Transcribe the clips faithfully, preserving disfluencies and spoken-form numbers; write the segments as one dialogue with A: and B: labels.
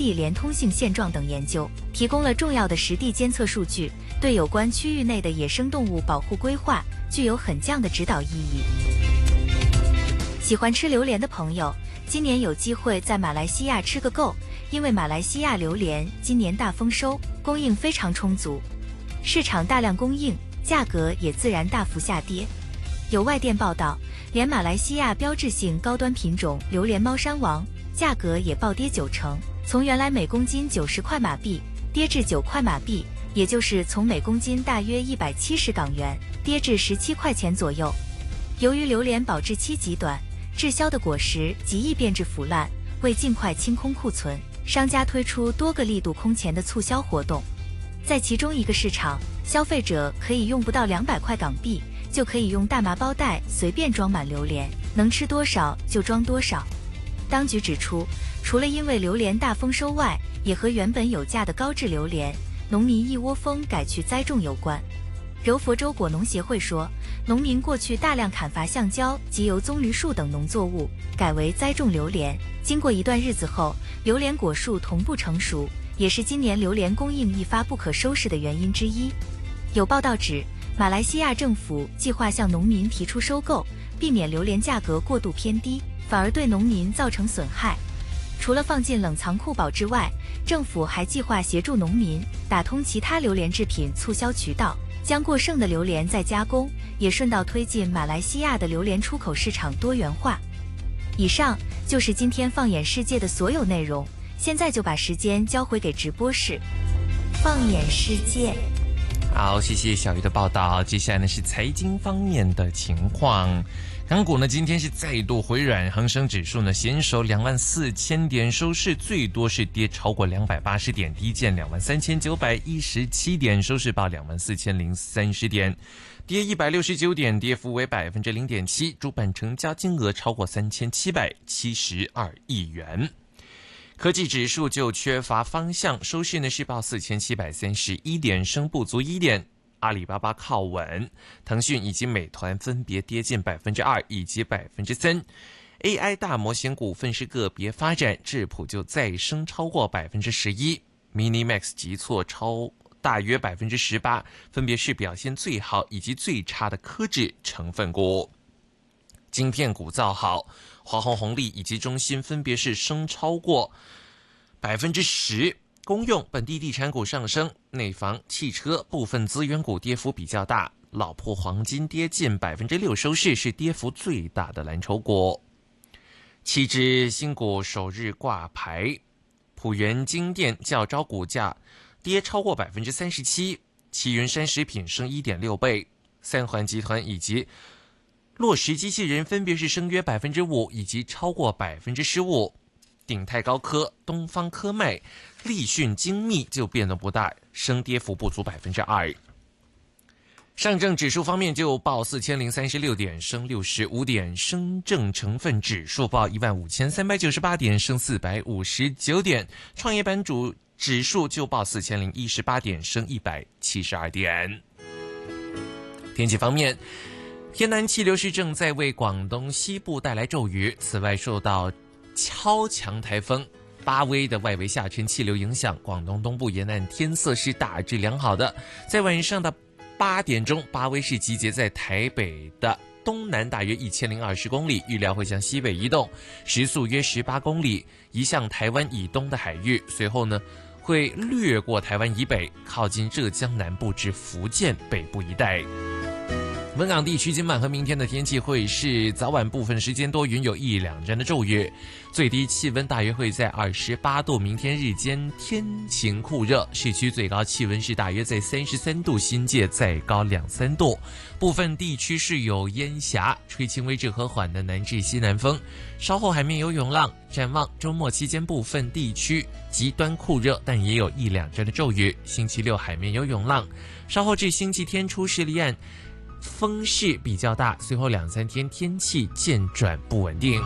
A: 地连通性现状等研究，提供了重要的实地监测数据，对有关区域内的野生动物保护规划具有很强的指导意义。喜欢吃榴莲的朋友，今年有机会在马来西亚吃个够，因为马来西亚榴莲今年大丰收，供应非常充足，市场大量供应，价格也自然大幅下跌。有外电报道，连马来西亚标志性高端品种榴莲猫山王价格也暴跌九成，从原来每公斤九十块马币跌至九块马币，也就是从每公斤大约一百七十港元跌至十七块钱左右。由于榴莲保质期极短，滞销的果实极易变质腐烂，为尽快清空库存，商家推出多个力度空前的促销活动。在其中一个市场，消费者可以用不到两百块港币就可以用大麻包袋随便装满榴莲，能吃多少就装多少。当局指出，除了因为榴莲大丰收外，也和原本有价的高质榴莲农民一窝蜂改去栽种有关。柔佛州果农协会说，农民过去大量砍伐橡胶及由棕榈树等农作物，改为栽种榴莲，经过一段日子后，榴莲果树同步成熟，也是今年榴莲供应一发不可收拾的原因之一。有报道指，马来西亚政府计划向农民提出收购，避免榴莲价格过度偏低，反而对农民造成损害。除了放进冷藏库保质外，政府还计划协助农民打通其他榴莲制品促销渠道，将过剩的榴莲再加工，也顺道推进马来西亚的榴莲出口市场多元化。以上就是今天放眼世界的所有内容，现在就把时间交回给直播室。放眼世界。
B: 好，谢谢小鱼的报道。接下来呢是财经方面的情况。港股呢今天是再度回软，恒生指数呢险守两万四千点收市，最多是跌超过两百八十点，低见两万三千九百一十七点，收市报两万四千零三十点，跌一百六十九点，跌幅为百分之零点七。主板成交金额超过三千七百七十二亿元。科技指数就缺乏方向，收市呢是报四千七百三十一点，升不足一点。阿里巴巴靠稳，腾讯以及美团分别跌近百分之二以及百分之三。A I 大模型股份是个别发展，智谱就再升超过百分之十一 ，Minimax 急挫超大约百分之十八，分别是表现最好以及最差的科指成分股。晶片股造好，华虹红利以及中芯分别是升超过百分之十。公用本地地产股上升，内房、汽车部分资源股跌幅比较大，老粕黄金跌近百分之六，收市是跌幅最大的蓝筹股。七只新股首日挂牌，普元晶电较招股价跌超过百分之三十七，奇云山食品升一点六倍，三环集团以及洛实机器人分别是升约百分之五以及超过百分之十五。鼎泰高科、东方科迈、立讯精密就变动不大，升跌幅不足百分之二。上证指数方面就报四千零三十六点，升六十五点；深证成分指数报一万五千三百九十八点，升四百五十九点；创业板主指数就报四千零一十八点，升一百七十二点。天气方面，天南气流是正在为广东西部带来骤雨，此外受到超强台风巴威的外围下沉气流影响，广东东部沿岸天色是大致良好的。在晚上的八点钟，巴威是集结在台北的东南大约一千零二十公里，预料会向西北移动，时速约十八公里，移向台湾以东的海域，随后呢会掠过台湾以北，靠近浙江南部至福建北部一带。本港地区今晚和明天的天气会是早晚部分时间多云，有一两阵的骤雨，最低气温大约会在二十八度。明天日间天晴酷热，市区最高气温是大约在三十三度，新界再高两三度。部分地区是有烟霞，吹轻微至和缓的南至西南风，稍后海面有涌浪。展望周末期间部分地区极端酷热，但也有一两阵的骤雨。星期六海面有涌浪，稍后至星期天初时离岸风势比较大，随后两三天天气渐转不稳定。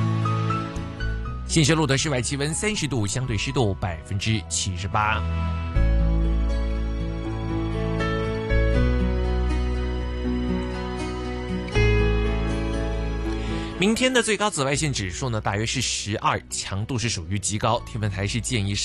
B: 新学路的室外气温三十度，相对湿度百分之七十八。明天的最高紫外线指数呢，大约是十二，强度是属于极高。天文台是建议